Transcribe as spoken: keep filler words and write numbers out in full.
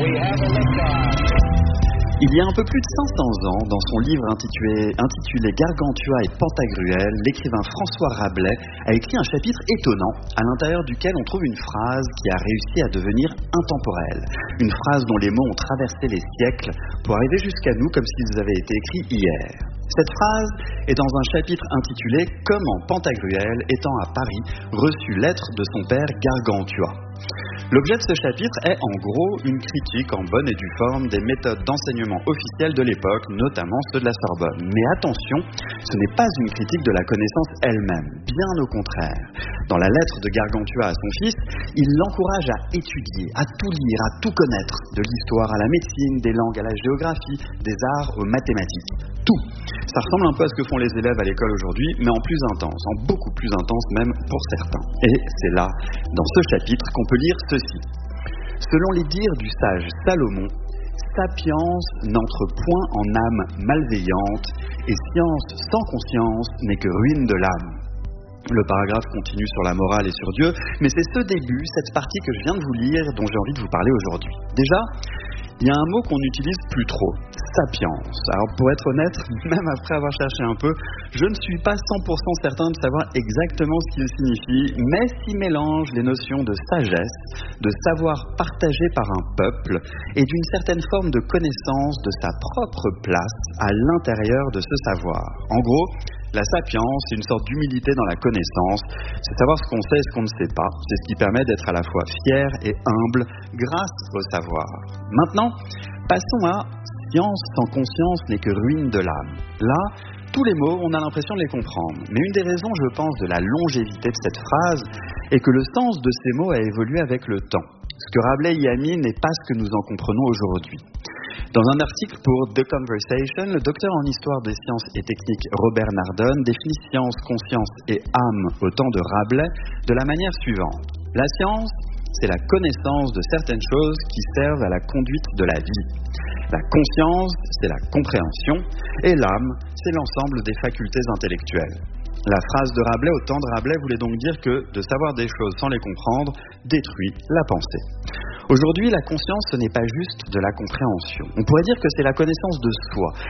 Il y a un peu plus de cinq cents ans, dans son livre intitulé, intitulé Gargantua et Pantagruel, l'écrivain François Rabelais a écrit un chapitre étonnant à l'intérieur duquel on trouve une phrase qui a réussi à devenir intemporelle. Une phrase dont les mots ont traversé les siècles pour arriver jusqu'à nous comme s'ils avaient été écrits hier. Cette phrase est dans un chapitre intitulé « Comment Pantagruel, étant à Paris, reçut lettre de son père Gargantua ». L'objet de ce chapitre est en gros une critique en bonne et due forme des méthodes d'enseignement officielles de l'époque, notamment ceux de la Sorbonne. Mais attention, ce n'est pas une critique de la connaissance elle-même, bien au contraire. Dans la lettre de Gargantua à son fils, il l'encourage à étudier, à tout lire, à tout connaître, de l'histoire à la médecine, des langues à la géographie, des arts aux mathématiques. Tout. Ça ressemble un peu à ce que font les élèves à l'école aujourd'hui, mais en plus intense, en beaucoup plus intense même pour certains. Et c'est là, dans ce chapitre, qu'on peut lire ceci. Selon les dires du sage Salomon, sapience n'entre point en âme malveillante, et science sans conscience n'est que ruine de l'âme. Le paragraphe continue sur la morale et sur Dieu, mais c'est ce début, cette partie que je viens de vous lire, dont j'ai envie de vous parler aujourd'hui. Déjà, il y a un mot qu'on n'utilise plus trop, sapience. Alors pour être honnête, même après avoir cherché un peu, je ne suis pas cent pour cent certain de savoir exactement ce qu'il signifie, mais s'y mélange les notions de sagesse, de savoir partagé par un peuple et d'une certaine forme de connaissance de sa propre place à l'intérieur de ce savoir. En gros, la sapience, c'est une sorte d'humilité dans la connaissance, c'est savoir ce qu'on sait et ce qu'on ne sait pas. C'est ce qui permet d'être à la fois fier et humble grâce au savoir. Maintenant, passons à « science sans conscience n'est que ruine de l'âme ». Là, tous les mots, on a l'impression de les comprendre. Mais une des raisons, je pense, de la longévité de cette phrase est que le sens de ces mots a évolué avec le temps. Ce que Rabelais y a mis n'est pas ce que nous en comprenons aujourd'hui. Dans un article pour The Conversation, le docteur en histoire des sciences et techniques Robert Nardone définit science, conscience et âme au temps de Rabelais de la manière suivante. La science, c'est la connaissance de certaines choses qui servent à la conduite de la vie. La conscience, c'est la compréhension, et l'âme, c'est l'ensemble des facultés intellectuelles. La phrase de Rabelais au temps de Rabelais voulait donc dire que de savoir des choses sans les comprendre détruit la pensée. Aujourd'hui, la conscience, ce n'est pas juste de la compréhension. On pourrait dire que c'est la connaissance de soi,